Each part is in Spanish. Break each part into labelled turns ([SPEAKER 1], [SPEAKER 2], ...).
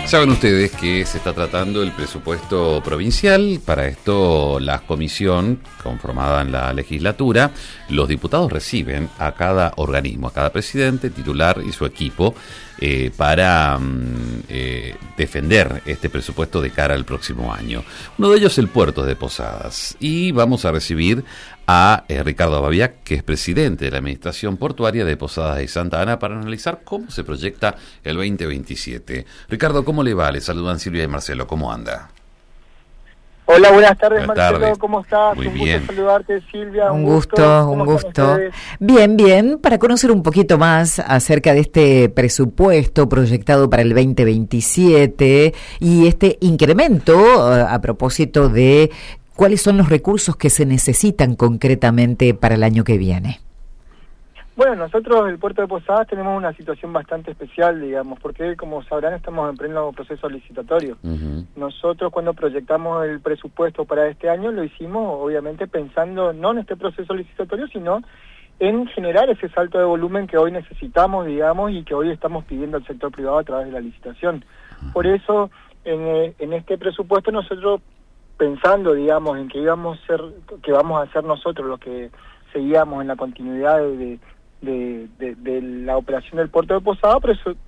[SPEAKER 1] Saben ustedes que se está tratando el presupuesto provincial. Para esto, la comisión conformada en la legislatura, los diputados reciben a cada organismo, a cada presidente, titular y su equipo para defender este presupuesto de cara al próximo año. Uno de ellos es el puerto de Posadas. Y vamos a recibir a Ricardo Babiac, que es presidente de la Administración Portuaria de Posadas de Santa Ana, para analizar cómo se proyecta el 2027. Ricardo, ¿cómo le va? Le saludan Silvia y Marcelo. ¿Cómo anda?
[SPEAKER 2] Hola, buenas tardes,
[SPEAKER 1] Buenas
[SPEAKER 2] Marcelo.
[SPEAKER 1] tardes.
[SPEAKER 2] ¿Cómo estás?
[SPEAKER 1] Muy
[SPEAKER 2] un
[SPEAKER 1] bien.
[SPEAKER 2] gusto saludarte, Silvia.
[SPEAKER 3] Un gusto. Bien, bien. Para conocer un poquito más acerca de este presupuesto proyectado para el 2027 y este incremento a propósito de cuáles son los recursos que se necesitan concretamente para el año que viene.
[SPEAKER 2] Bueno, nosotros, el puerto de Posadas, tenemos una situación bastante especial, digamos, porque, como sabrán, estamos en pleno proceso licitatorio. Nosotros, cuando proyectamos el presupuesto para este año, lo hicimos, obviamente, pensando no en este proceso licitatorio, sino en generar ese salto de volumen que hoy necesitamos, digamos, y que hoy estamos pidiendo al sector privado a través de la licitación. Por eso, en este presupuesto, nosotros, pensando, digamos, en que vamos a hacer nosotros los que seguíamos en la continuidad de la operación del puerto de Posadas,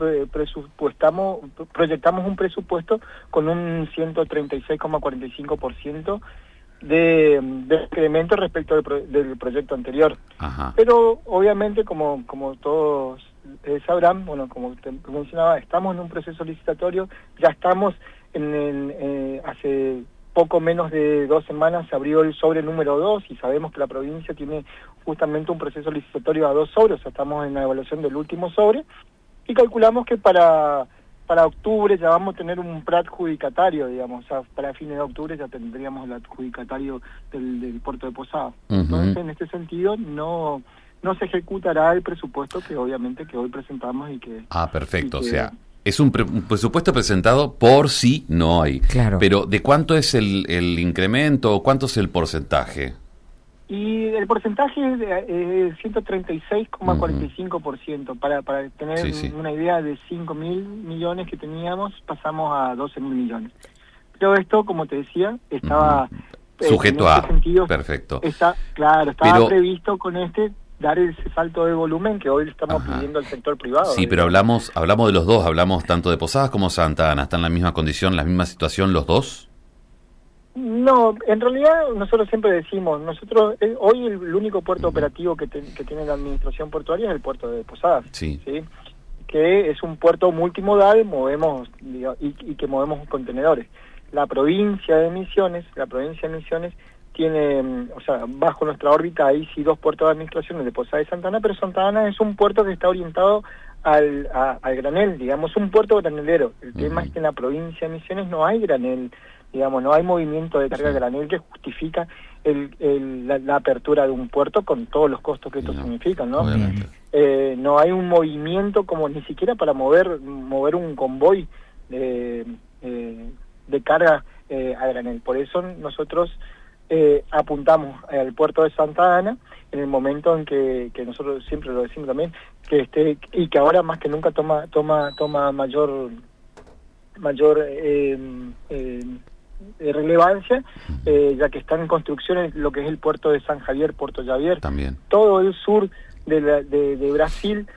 [SPEAKER 2] proyectamos un presupuesto con un 136,45% de incremento respecto del proyecto anterior. Ajá. Pero obviamente, como todos sabrán, bueno, como te mencionaba, estamos en un proceso licitatorio, ya estamos hace poco menos de 2 semanas se abrió el sobre número 2 y sabemos que la provincia tiene justamente un proceso licitatorio a 2 sobres, o sea, estamos en la evaluación del último sobre y calculamos que para octubre ya vamos a tener un adjudicatario, digamos, o sea, para fines de octubre ya tendríamos el adjudicatario del puerto de Posadas. Entonces, en este sentido, no se ejecutará el presupuesto que obviamente que hoy presentamos y que...
[SPEAKER 1] perfecto, o sea... Es un presupuesto presentado por sí, no hay. Claro. Pero ¿de cuánto es el incremento o cuánto es el porcentaje?
[SPEAKER 2] Y el porcentaje es 136,45%. Para tener una idea, de 5.000 millones que teníamos, pasamos a 12.000 millones. Pero esto, como te decía, estaba...
[SPEAKER 1] sujeto a...
[SPEAKER 2] sentido,
[SPEAKER 1] perfecto.
[SPEAKER 2] Estaba previsto con dar ese salto de volumen que hoy estamos pidiendo al sector privado.
[SPEAKER 1] Sí, pero hablamos de los dos, hablamos tanto de Posadas como Santa Ana. ¿Están en la misma condición, la misma situación los dos?
[SPEAKER 2] No, en realidad nosotros siempre decimos, hoy el único puerto operativo que tiene la administración portuaria es el puerto de Posadas, ¿sí? Que es un puerto multimodal, movemos y que movemos contenedores. La provincia de Misiones tiene, o sea, bajo nuestra órbita hay sí 2 puertos de administración, el de Posadas y Santa Ana, pero Santa Ana es un puerto que está orientado al granel, digamos, un puerto granelero. El tema es que en la provincia de Misiones no hay granel, digamos, no hay movimiento de carga granel que justifica la apertura de un puerto con todos los costos que esto significa, ¿no? No hay un movimiento como ni siquiera para mover un convoy de carga a granel. Por eso nosotros apuntamos al puerto de Santa Ana en el momento en que nosotros siempre lo decimos también, que y que ahora más que nunca toma mayor relevancia, ya que están en construcción lo que es el puerto de San Javier, Puerto Javier. También. Todo el sur de Brasil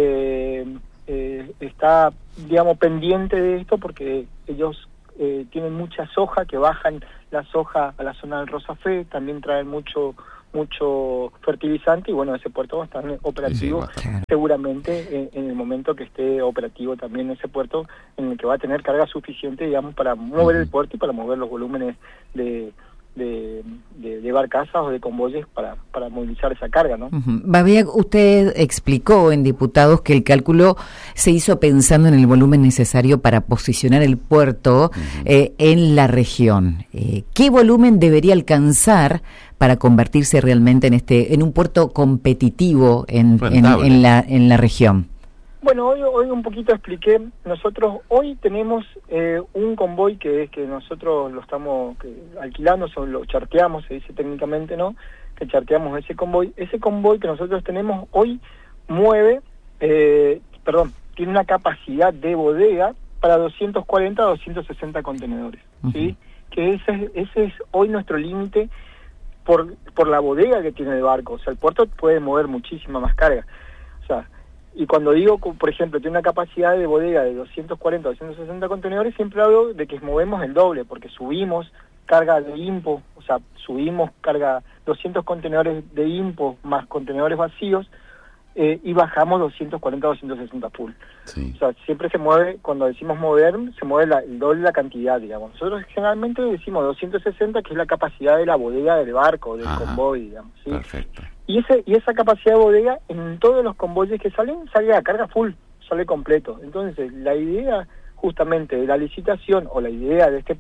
[SPEAKER 2] está, digamos, pendiente de esto porque ellos tienen mucha soja, que bajan la soja a la zona del Rosafé, también traen mucho fertilizante y bueno, ese puerto va a estar operativo seguramente en el momento que esté operativo también ese puerto, en el que va a tener carga suficiente, digamos, para mover el puerto y para mover los volúmenes de barcazas o de convoyes para movilizar esa carga, ¿no?
[SPEAKER 3] Babiac, usted explicó en Diputados que el cálculo se hizo pensando en el volumen necesario para posicionar el puerto en la región. ¿Qué volumen debería alcanzar para convertirse realmente en un puerto competitivo en la región?
[SPEAKER 2] Bueno, hoy un poquito expliqué. Nosotros hoy tenemos un convoy que nosotros lo estamos alquilando, lo charteamos, se dice técnicamente, ¿no? Que charteamos ese convoy. Ese convoy que nosotros tenemos hoy tiene una capacidad de bodega para 240 a 260 contenedores, ¿sí? Que ese es hoy nuestro límite por la bodega que tiene el barco. O sea, el puerto puede mover muchísima más carga. O sea, y cuando digo, por ejemplo, tiene una capacidad de bodega de 240 a 260 contenedores, siempre hablo de que movemos el doble, porque subimos carga de IMPO, o sea, subimos carga 200 contenedores de IMPO más contenedores vacíos, y bajamos 240 a 260 full.
[SPEAKER 1] Sí.
[SPEAKER 2] O sea, siempre se mueve, cuando decimos mover, se mueve el doble la cantidad, digamos. Nosotros generalmente decimos 260, que es la capacidad de la bodega del barco, del convoy, digamos. ¿Sí?
[SPEAKER 1] Perfecto.
[SPEAKER 2] Y esa capacidad de bodega, en todos los convoyes que salen, sale a carga full, sale completo. Entonces, la idea justamente de la licitación, o la idea de este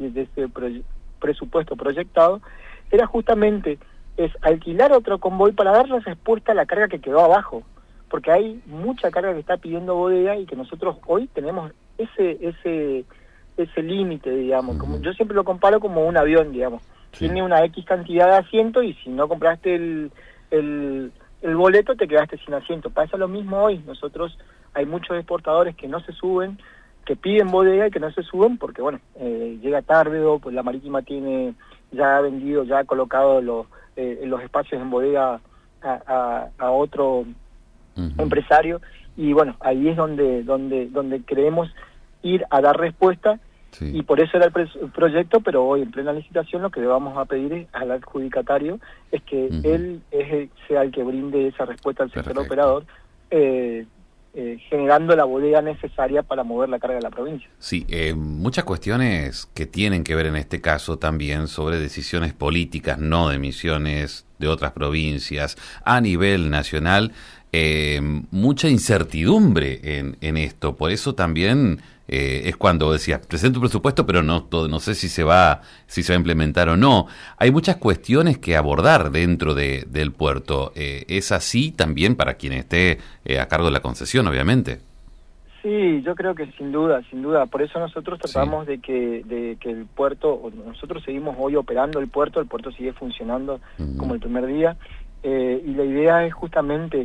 [SPEAKER 2] presupuesto proyectado, era justamente es alquilar otro convoy para darle respuesta a la carga que quedó abajo, porque hay mucha carga que está pidiendo bodega y que nosotros hoy tenemos ese límite, digamos. Como yo siempre lo comparo como un avión, digamos. Sí. Tiene una X cantidad de asientos y si no compraste el boleto te quedaste sin asiento. Pasa lo mismo hoy. Nosotros hay muchos exportadores que no se suben, que piden bodega y que no se suben porque, bueno, llega tarde o pues la marítima ya ha vendido, ya ha colocado los espacios en bodega a otro empresario, y bueno, ahí es donde queremos ir a dar respuesta. Sí. Y por eso era el proyecto, pero hoy en plena licitación lo que le vamos a pedir al adjudicatario es que él sea el que brinde esa respuesta al sector operador, generando la bodega necesaria para mover la carga de la provincia.
[SPEAKER 1] Sí, muchas cuestiones que tienen que ver en este caso también sobre decisiones políticas, no de emisiones de otras provincias a nivel nacional, mucha incertidumbre en esto, por eso también es cuando decías, presento un presupuesto pero no sé si se va a implementar o no. Hay muchas cuestiones que abordar dentro del puerto. ¿Es así también para quien esté a cargo de la concesión, obviamente?
[SPEAKER 2] Sí, yo creo que sin duda. Por eso nosotros tratamos de que el puerto, nosotros seguimos hoy operando el puerto sigue funcionando como el primer día, y la idea es justamente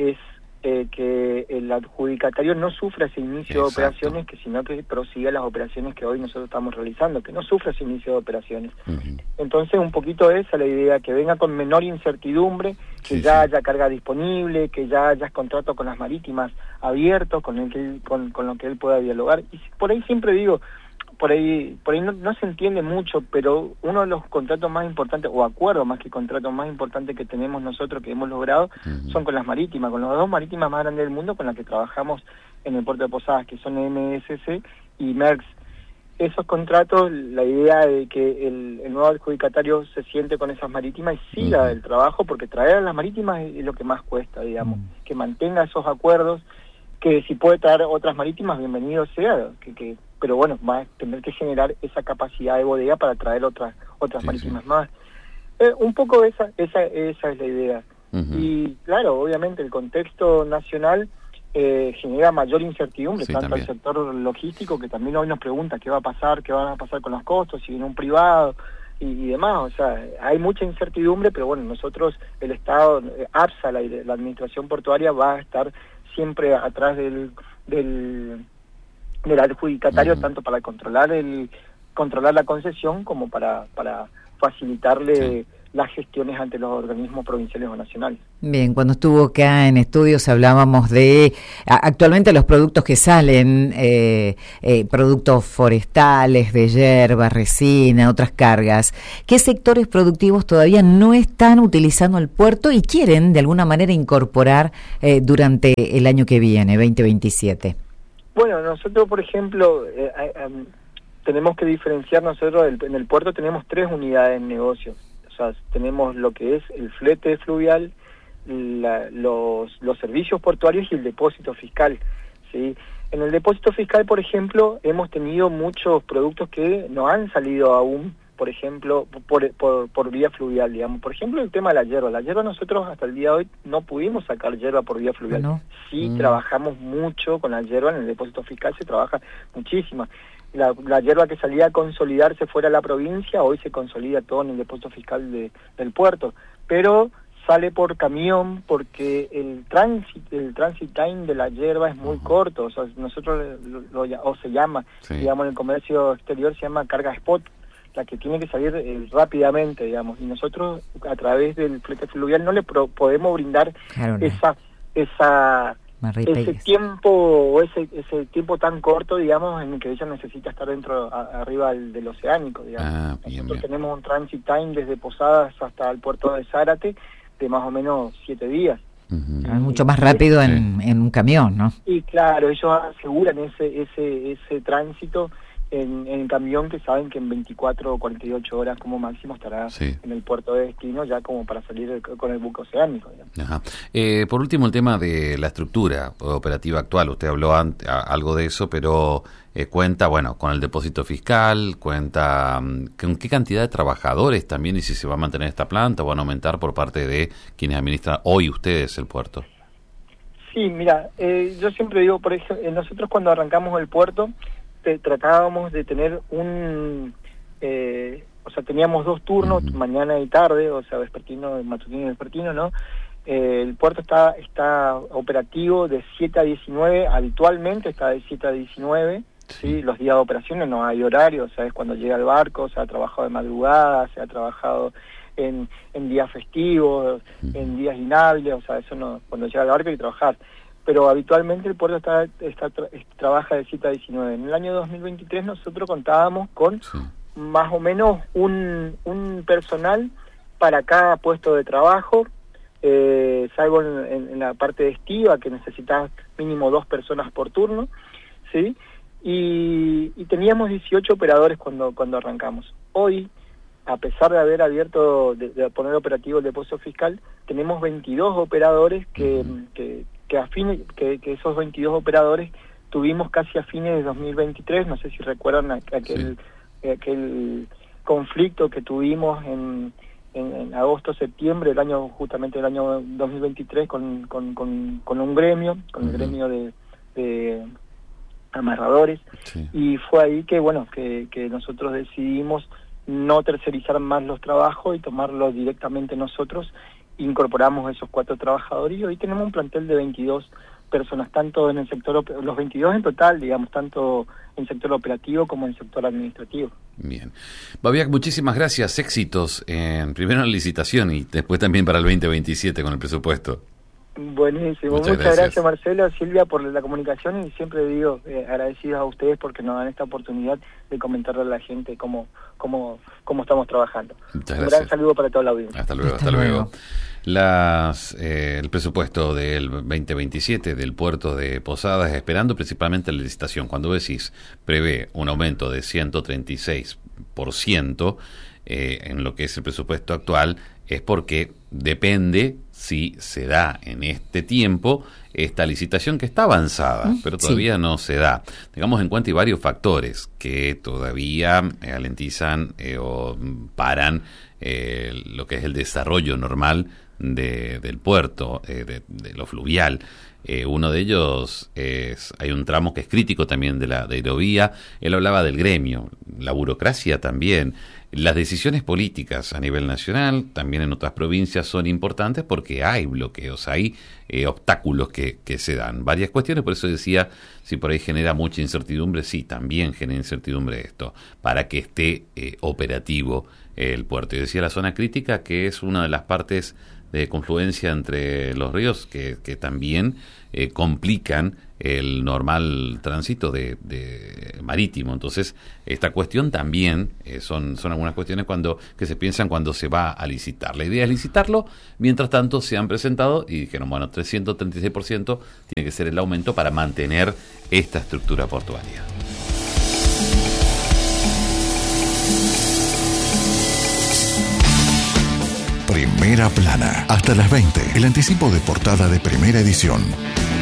[SPEAKER 2] que el adjudicatario no sufra ese inicio de operaciones, sino que prosiga las operaciones que hoy nosotros estamos realizando, que no sufra ese inicio de operaciones. Entonces, un poquito esa es la idea, que venga con menor incertidumbre, que haya carga disponible, que ya haya contratos con las marítimas abiertos, con lo que él pueda dialogar. Y por ahí siempre digo, por ahí no se entiende mucho, pero uno de los contratos más importantes, o acuerdos más que contratos más importantes que tenemos nosotros, que hemos logrado, son con las marítimas, con las dos marítimas más grandes del mundo con las que trabajamos en el puerto de Posadas, que son MSC y Maersk. Esos contratos, la idea de que el nuevo adjudicatario se siente con esas marítimas y siga el trabajo, porque traer a las marítimas es lo que más cuesta, digamos, que mantenga esos acuerdos, que si puede traer otras marítimas, bienvenido sea, pero bueno, va a tener que generar esa capacidad de bodega para traer otras marítimas más. Un poco esa es la idea. Y claro, obviamente el contexto nacional genera mayor incertidumbre, tanto al sector logístico, que también hoy nos pregunta qué van a pasar con los costos, si viene un privado y demás. O sea, hay mucha incertidumbre, pero bueno, nosotros, el Estado, APSA, la administración portuaria, va a estar siempre atrás del adjudicatario, tanto para controlar la concesión como para facilitarle las gestiones ante los organismos provinciales o nacionales.
[SPEAKER 3] Bien, cuando estuvo acá en estudios hablábamos de actualmente los productos que salen, productos forestales, de yerba, resina, otras cargas. ¿Qué sectores productivos todavía no están utilizando el puerto y quieren de alguna manera incorporar durante el año que viene, 2027?
[SPEAKER 2] Bueno, nosotros, por ejemplo, tenemos que diferenciar. Nosotros en el puerto tenemos 3 unidades de negocio. O sea, tenemos lo que es el flete fluvial, los servicios portuarios y el depósito fiscal, ¿sí? En el depósito fiscal, por ejemplo, hemos tenido muchos productos que no han salido aún, por ejemplo, por vía fluvial, digamos. Por ejemplo, el tema de la yerba. La yerba, nosotros hasta el día de hoy no pudimos sacar yerba por vía fluvial. ¿No? Sí, trabajamos mucho con la yerba, en el depósito fiscal se trabaja muchísimo. La yerba que salía a consolidarse fuera de la provincia, hoy se consolida todo en el depósito fiscal del puerto, pero sale por camión porque el transit time de la yerba es muy corto, o sea, nosotros o se llama, digamos, en el comercio exterior se llama carga spot, la que tiene que salir rápidamente, digamos, y nosotros a través del flete fluvial no le podemos brindar ese tiempo o ese tiempo tan corto, digamos, en el que ella necesita estar arriba del oceánico, digamos. Nosotros tenemos un transit time desde Posadas hasta el puerto de Zárate de más o menos 7 días.
[SPEAKER 3] Es mucho más rápido en un camión, ¿no?
[SPEAKER 2] Y claro, ellos aseguran ese tránsito en camión, que saben que en 24 o 48 horas como máximo estará en el puerto de destino, ya como para salir con el buque oceánico.
[SPEAKER 1] Ajá. Por último, el tema de la estructura operativa actual. Usted habló algo de eso, pero cuenta, bueno, con el depósito fiscal, cuenta con qué cantidad de trabajadores también, y si se va a mantener esta planta o van a aumentar por parte de quienes administran hoy ustedes el puerto.
[SPEAKER 2] Sí, mira, yo siempre digo, por ejemplo, nosotros cuando arrancamos el puerto, tratábamos de tener o sea, teníamos 2 turnos, mañana y tarde, o sea, matutino y vespertino, ¿no? El puerto está operativo de 7 a 19, habitualmente está de 7 a 19, ¿sí? Los días de operaciones no hay horario, o sea, es cuando llega el barco, se ha trabajado de madrugada, se ha trabajado en días festivos, en días inhábiles, o sea, eso no, cuando llega el barco hay que trabajar. Pero habitualmente el puerto trabaja de 7 a 19. En el año 2023 nosotros contábamos con más o menos un personal para cada puesto de trabajo, salvo en la parte de estiva, que necesitaba mínimo 2 personas por turno, ¿sí? Y teníamos 18 operadores cuando arrancamos. Hoy, a pesar de haber abierto, de poner operativo el depósito fiscal, tenemos 22 operadores que esos 22 operadores tuvimos casi a fines de 2023, no sé si recuerdan aquel conflicto que tuvimos en agosto-septiembre justamente el año 2023 con un gremio, con el gremio de amarradores, y fue ahí que nosotros decidimos no tercerizar más los trabajos y tomarlos directamente nosotros. Incorporamos esos 4 trabajadores y hoy tenemos un plantel de 22 personas, tanto en el sector, los 22 en total, digamos, tanto en sector operativo como en sector administrativo.
[SPEAKER 1] Bien. Babiak, muchísimas gracias, éxitos primero en la licitación y después también para el 2027 con el presupuesto.
[SPEAKER 2] Buenísimo, muchas gracias Marcelo, Silvia, por la comunicación, y siempre digo agradecidos a ustedes porque nos dan esta oportunidad de comentarle a la gente cómo estamos trabajando.
[SPEAKER 1] Muchas
[SPEAKER 2] gracias. Un gran saludo para toda la audiencia.
[SPEAKER 1] Hasta luego. El presupuesto del 2027 del puerto de Posadas, esperando principalmente la licitación. Cuando decís prevé un aumento de 136% en lo que es el presupuesto actual, es porque depende si se da en este tiempo esta licitación que está avanzada, pero todavía no se da. Tengamos en cuenta varios factores que todavía alentizan o paran lo que es el desarrollo normal del puerto, de lo fluvial. Uno de ellos hay un tramo que es crítico también de la hidrovía. Él hablaba del gremio, la burocracia también. Las decisiones políticas a nivel nacional, también en otras provincias, son importantes porque hay bloqueos, hay obstáculos que se dan. Varias cuestiones, por eso decía, si por ahí genera mucha incertidumbre, sí, también genera incertidumbre esto, para que esté operativo el puerto. Y decía la zona crítica, que es una de las partes de confluencia entre los ríos que también complican el normal tránsito de marítimo. Entonces, esta cuestión también son algunas cuestiones que se piensan cuando se va a licitar. La idea es licitarlo, mientras tanto se han presentado y dijeron, 336% tiene que ser el aumento para mantener esta estructura portuaria.
[SPEAKER 4] Primera Plana, hasta las 20, el anticipo de portada de Primera Edición.